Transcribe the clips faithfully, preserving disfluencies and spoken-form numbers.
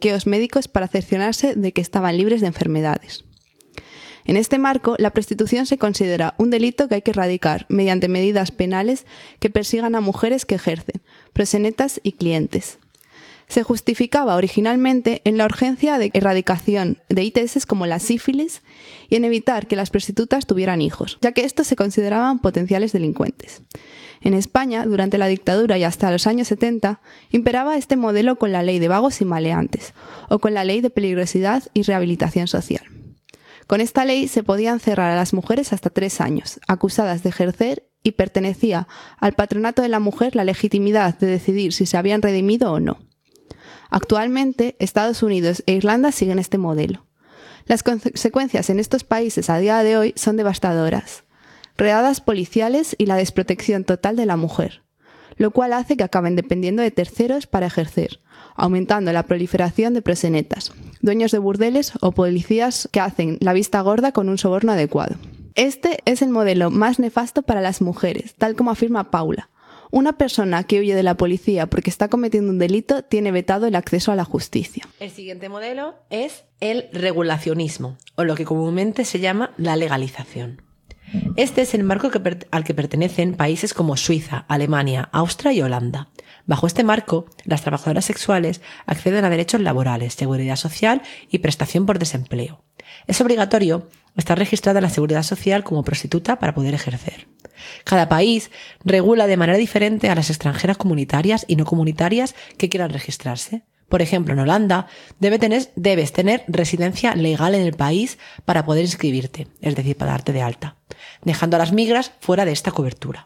chequeos médicos para cerciorarse de que estaban libres de enfermedades. En este marco, la prostitución se considera un delito que hay que erradicar mediante medidas penales que persigan a mujeres que ejercen, proxenetas y clientes. Se justificaba originalmente en la urgencia de erradicación de I T S como la sífilis y en evitar que las prostitutas tuvieran hijos, ya que estos se consideraban potenciales delincuentes. En España, durante la dictadura y hasta los años setenta, imperaba este modelo con la ley de vagos y maleantes, o con la ley de peligrosidad y rehabilitación social. Con esta ley se podía encerrar a las mujeres hasta tres años, acusadas de ejercer, y pertenecía al patronato de la mujer la legitimidad de decidir si se habían redimido o no. Actualmente, Estados Unidos e Irlanda siguen este modelo. Las consecuencias en estos países a día de hoy son devastadoras. Redadas policiales y la desprotección total de la mujer, lo cual hace que acaben dependiendo de terceros para ejercer, aumentando la proliferación de proxenetas, dueños de burdeles o policías que hacen la vista gorda con un soborno adecuado. Este es el modelo más nefasto para las mujeres, tal como afirma Paula. Una persona que huye de la policía porque está cometiendo un delito tiene vetado el acceso a la justicia. El siguiente modelo es el regulacionismo, o lo que comúnmente se llama la legalización. Este es el marco que per- al que pertenecen países como Suiza, Alemania, Austria y Holanda. Bajo este marco, las trabajadoras sexuales acceden a derechos laborales, seguridad social y prestación por desempleo. Es obligatorio estar registrada en la seguridad social como prostituta para poder ejercer. Cada país regula de manera diferente a las extranjeras comunitarias y no comunitarias que quieran registrarse. Por ejemplo, en Holanda debe tener, debes tener residencia legal en el país para poder inscribirte, es decir, para darte de alta, dejando a las migras fuera de esta cobertura.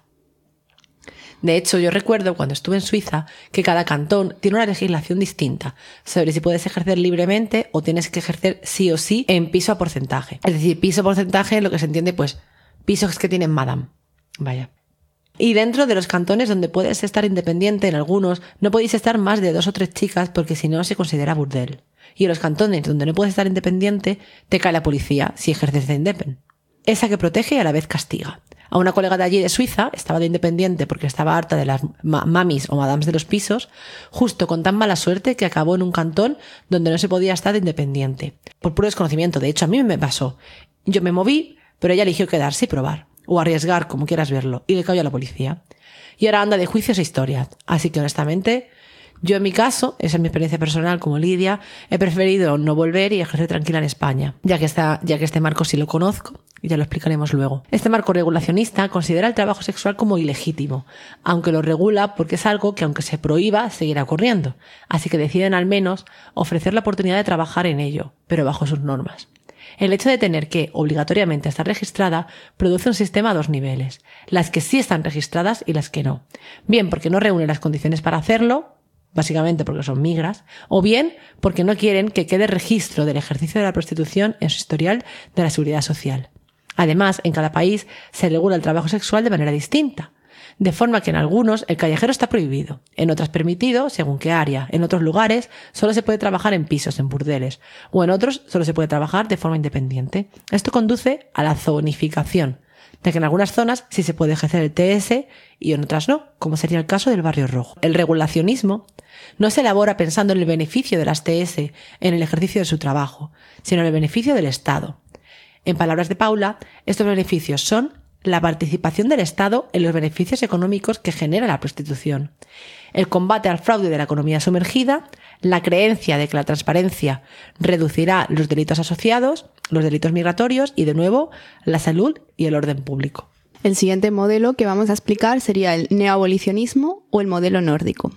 De hecho, yo recuerdo cuando estuve en Suiza que cada cantón tiene una legislación distinta sobre si puedes ejercer libremente o tienes que ejercer sí o sí en piso a porcentaje. Es decir, piso a porcentaje, lo que se entiende, pues, pisos que tienen madame. Vaya. Y dentro de los cantones donde puedes estar independiente, en algunos no podéis estar más de dos o tres chicas porque si no se considera burdel. Y en los cantones donde no puedes estar independiente, te cae la policía si ejerces de independ. Esa que protege y a la vez castiga. A una colega de allí de Suiza estaba de independiente porque estaba harta de las ma- mamis o madames de los pisos, justo con tan mala suerte que acabó en un cantón donde no se podía estar de independiente. Por puro desconocimiento. De hecho, a mí me pasó. Yo me moví, pero ella eligió quedarse y probar. O arriesgar, como quieras verlo, y le cayó a la policía. Y ahora anda de juicios e historias. Así que honestamente, yo en mi caso, esa es mi experiencia personal como Lidia, he preferido no volver y ejercer tranquila en España, ya que, esta, ya que este marco sí lo conozco, y ya lo explicaremos luego. Este marco regulacionista considera el trabajo sexual como ilegítimo, aunque lo regula porque es algo que aunque se prohíba, seguirá ocurriendo. Así que deciden al menos ofrecer la oportunidad de trabajar en ello, pero bajo sus normas. El hecho de tener que, obligatoriamente, estar registrada produce un sistema a dos niveles, las que sí están registradas y las que no. Bien porque no reúnen las condiciones para hacerlo, básicamente porque son migras, o bien porque no quieren que quede registro del ejercicio de la prostitución en su historial de la seguridad social. Además, en cada país se regula el trabajo sexual de manera distinta, de forma que en algunos el callejero está prohibido, en otras permitido, según qué área, en otros lugares solo se puede trabajar en pisos, en burdeles, o en otros solo se puede trabajar de forma independiente. Esto conduce a la zonificación, de que en algunas zonas sí se puede ejercer el T S y en otras no, como sería el caso del Barrio Rojo. El regulacionismo no se elabora pensando en el beneficio de las T S en el ejercicio de su trabajo, sino en el beneficio del Estado. En palabras de Paula, estos beneficios son la participación del Estado en los beneficios económicos que genera la prostitución, el combate al fraude de la economía sumergida, la creencia de que la transparencia reducirá los delitos asociados, los delitos migratorios y, de nuevo, la salud y el orden público. El siguiente modelo que vamos a explicar sería el neoabolicionismo o el modelo nórdico,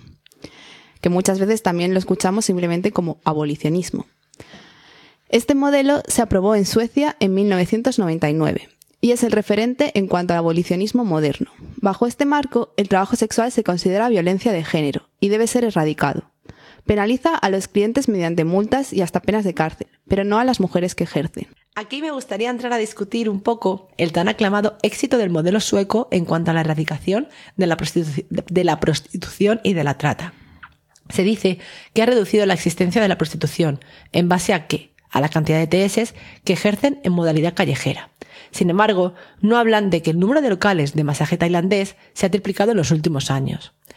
que muchas veces también lo escuchamos simplemente como abolicionismo. Este modelo se aprobó en Suecia en mil novecientos noventa y nueve. Y es el referente en cuanto al abolicionismo moderno. Bajo este marco, el trabajo sexual se considera violencia de género y debe ser erradicado. Penaliza a los clientes mediante multas y hasta penas de cárcel, pero no a las mujeres que ejercen. Aquí me gustaría entrar a discutir un poco el tan aclamado éxito del modelo sueco en cuanto a la erradicación de la, prostitu- de la prostitución y de la trata. Se dice que ha reducido la existencia de la prostitución. ¿En base a qué? A la cantidad de T S que ejercen en modalidad callejera. Sin embargo, no hablan de que el número de locales de masaje tailandés se ha triplicado en los últimos años.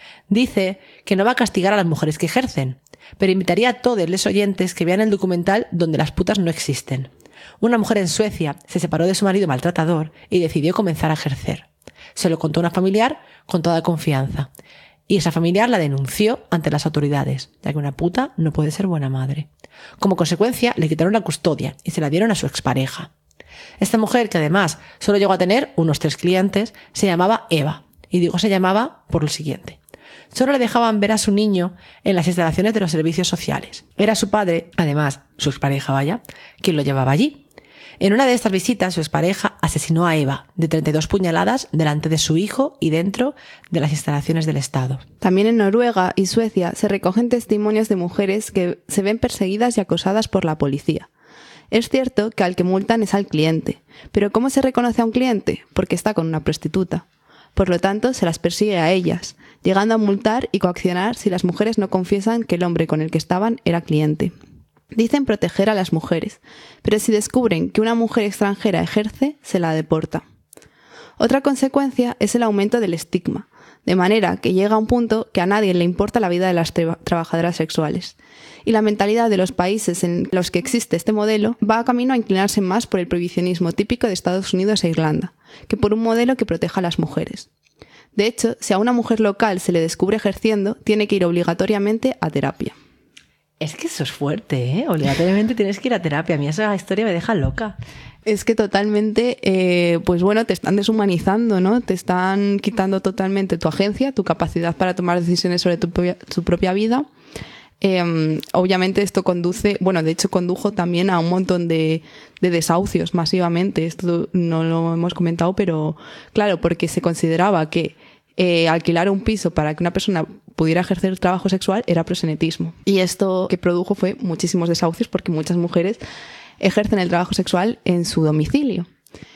Dice que no va a castigar a las mujeres que ejercen, pero invitaría a todos los oyentes que vean el documental Donde las putas no existen. Una mujer en Suecia se separó de su marido maltratador y decidió comenzar a ejercer. Se lo contó a una familiar con toda confianza. Y esa familiar la denunció ante las autoridades, ya que una puta no puede ser buena madre. Como consecuencia, le quitaron la custodia y se la dieron a su expareja. Esta mujer, que además solo llegó a tener unos tres clientes, se llamaba Eva. Y digo se llamaba por lo siguiente. Solo le dejaban ver a su niño en las instalaciones de los servicios sociales. Era su padre, además su expareja, vaya, quien lo llevaba allí. En una de estas visitas, su expareja asesinó a Eva de treinta y dos puñaladas delante de su hijo y dentro de las instalaciones del Estado. También en Noruega y Suecia se recogen testimonios de mujeres que se ven perseguidas y acosadas por la policía. Es cierto que al que multan es al cliente, pero ¿cómo se reconoce a un cliente? Porque está con una prostituta. Por lo tanto, se las persigue a ellas, llegando a multar y coaccionar si las mujeres no confiesan que el hombre con el que estaban era cliente. Dicen proteger a las mujeres, pero si descubren que una mujer extranjera ejerce, se la deporta. Otra consecuencia es el aumento del estigma, de manera que llega a un punto que a nadie le importa la vida de las tra- trabajadoras sexuales. Y la mentalidad de los países en los que existe este modelo va a camino a inclinarse más por el prohibicionismo típico de Estados Unidos e Irlanda, que por un modelo que proteja a las mujeres. De hecho, si a una mujer local se le descubre ejerciendo, tiene que ir obligatoriamente a terapia. Es que eso es fuerte, ¿eh? Obligatoriamente tienes que ir a terapia. A mí esa historia me deja loca. Es que totalmente, eh, pues bueno, te están deshumanizando, ¿no? Te están quitando totalmente tu agencia, tu capacidad para tomar decisiones sobre tu, tu propia vida. Eh, obviamente esto conduce, bueno, de hecho condujo también a un montón de, de desahucios masivamente. Esto no lo hemos comentado, pero claro, porque se consideraba que eh, alquilar un piso para que una persona pudiera ejercer trabajo sexual era proxenetismo. Y esto que produjo fue muchísimos desahucios porque muchas mujeres ejercen el trabajo sexual en su domicilio.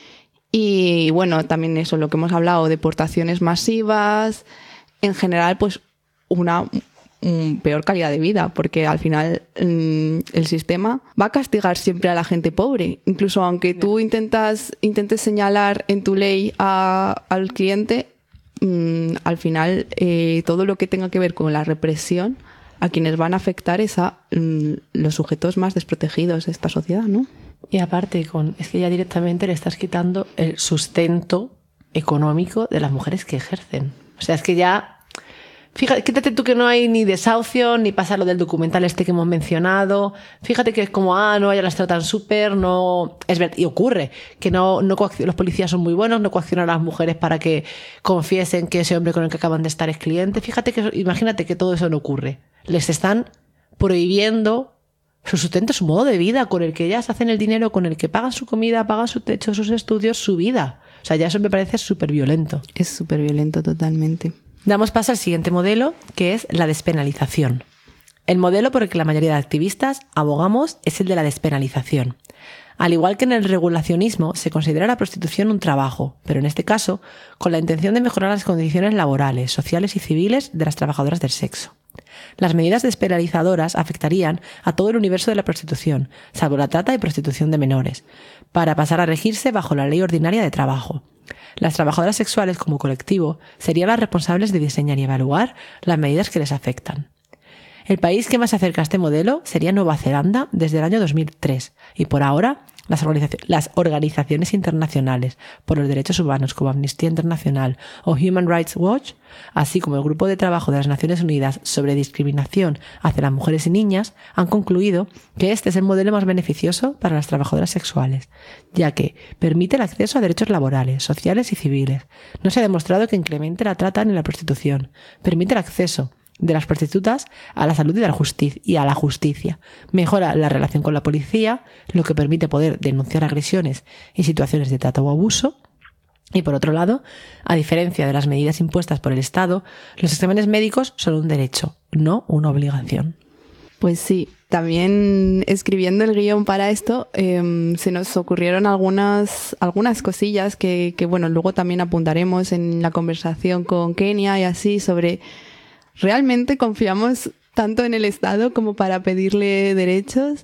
Y bueno, también eso, lo que hemos hablado, deportaciones masivas, en general, pues una um, peor calidad de vida, porque al final um, el sistema va a castigar siempre a la gente pobre. Incluso aunque tú intentas, intentes señalar en tu ley a, al cliente, um, al final eh, todo lo que tenga que ver con la represión a quienes van a afectar es a um, los sujetos más desprotegidos de esta sociedad, ¿no? Y aparte, con, es que ya directamente le estás quitando el sustento económico de las mujeres que ejercen. O sea, es que ya... Fíjate, quítate tú que no hay ni desahucio, ni pasa lo del documental este que hemos mencionado. Fíjate que es como, ah, no, ya las tratan súper, no... Es verdad, y ocurre que no, no los policías son muy buenos, no coaccionan a las mujeres para que confiesen que ese hombre con el que acaban de estar es cliente. Fíjate que, imagínate que todo eso no ocurre. Les están prohibiendo su sustento, su modo de vida, con el que ellas hacen el dinero, con el que pagan su comida, pagan su techo, sus estudios, su vida. O sea, ya eso me parece súper violento. Es súper violento totalmente. Damos paso al siguiente modelo, que es la despenalización. El modelo por el que la mayoría de activistas abogamos es el de la despenalización. Al igual que en el regulacionismo, se considera la prostitución un trabajo, pero en este caso, con la intención de mejorar las condiciones laborales, sociales y civiles de las trabajadoras del sexo. Las medidas despenalizadoras afectarían a todo el universo de la prostitución, salvo la trata y prostitución de menores, para pasar a regirse bajo la ley ordinaria de trabajo. Las trabajadoras sexuales como colectivo serían las responsables de diseñar y evaluar las medidas que les afectan. El país que más se acerca a este modelo sería Nueva Zelanda desde el año dos mil tres y por ahora las, organizaci- las organizaciones internacionales por los derechos humanos como Amnistía Internacional o Human Rights Watch, así como el Grupo de Trabajo de las Naciones Unidas sobre discriminación hacia las mujeres y niñas, han concluido que este es el modelo más beneficioso para las trabajadoras sexuales, ya que permite el acceso a derechos laborales, sociales y civiles. No se ha demostrado que incremente la trata ni la prostitución. Permite el acceso de las prostitutas a la salud y a la justicia, y a la justicia. Mejora la relación con la policía, lo que permite poder denunciar agresiones y situaciones de trata o abuso. Y por otro lado, a diferencia de las medidas impuestas por el Estado, los exámenes médicos son un derecho, no una obligación. Pues sí, también escribiendo el guión para esto eh, se nos ocurrieron algunas, algunas cosillas que, que, bueno, luego también apuntaremos en la conversación con Kenia y así sobre... ¿Realmente confiamos tanto en el Estado como para pedirle derechos?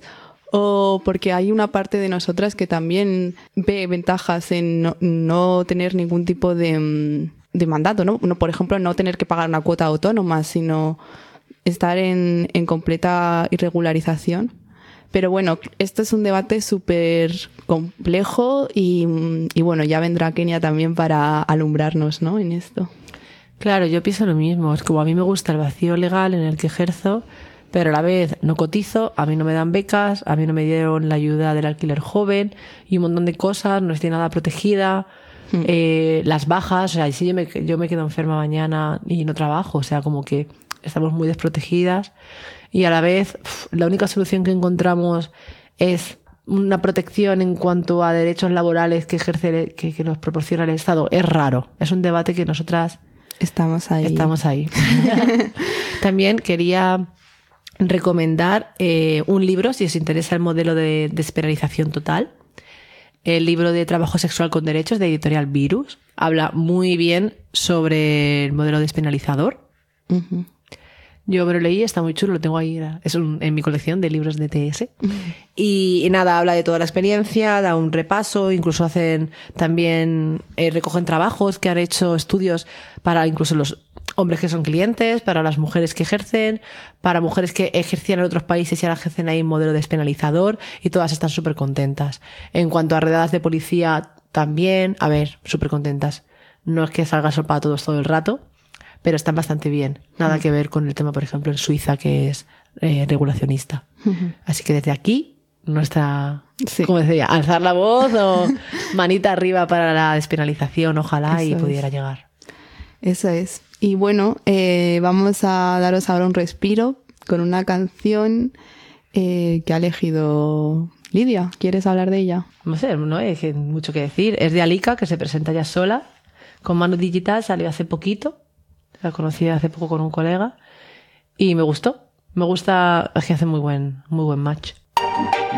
¿O porque hay una parte de nosotras que también ve ventajas en no, no tener ningún tipo de, de mandato, ¿no? No, por ejemplo, no tener que pagar una cuota autónoma, sino estar en, en completa irregularización. Pero bueno, esto es un debate súper complejo y, y bueno, ya vendrá Kenia también para alumbrarnos, ¿no?, en esto. Claro, yo pienso lo mismo. Es como a mí me gusta el vacío legal en el que ejerzo, pero a la vez no cotizo, a mí no me dan becas, a mí no me dieron la ayuda del alquiler joven y un montón de cosas, no estoy nada protegida. Mm. Eh, las bajas, o sea, si yo me, yo me quedo enferma mañana y no trabajo, o sea, como que estamos muy desprotegidas. Y a la vez, la única solución que encontramos es una protección en cuanto a derechos laborales que ejerce, que, que nos proporciona el Estado. Es raro. Es un debate que nosotras estamos ahí. Estamos ahí. También quería recomendar eh, un libro, si os interesa el modelo de despenalización total. El libro de Trabajo sexual con derechos, de Editorial Virus. Habla muy bien sobre el modelo despenalizador. Uh-huh. Yo me lo leí, está muy chulo, lo tengo ahí, es un, en mi colección de libros de T S. Uh-huh. Y, y nada, habla de toda la experiencia, da un repaso, incluso hacen también, eh, recogen trabajos que han hecho, estudios para incluso los hombres que son clientes, para las mujeres que ejercen, para mujeres que ejercían en otros países y ahora ejercen ahí un modelo despenalizador, y todas están súper contentas. En cuanto a redadas de policía, también, a ver, súper contentas. No es que salga sol para todos todo el rato, pero están bastante bien. Nada que ver con el tema, por ejemplo, en Suiza, que es eh, regulacionista. Uh-huh. Así que desde aquí, nuestra, sí. ¿cómo decía? Alzar la voz o manita arriba para la despenalización, ojalá, Eso y pudiera es. llegar. Eso es. Y bueno, eh, vamos a daros ahora un respiro con una canción eh, que ha elegido Lidia. ¿Quieres hablar de ella? No sé, no hay mucho que decir. Es de Alika, que se presenta ya sola, con Mano Digital, salió hace poquito. La conocí hace poco con un colega y me gustó. Me gusta, es que hace muy buen, muy buen match.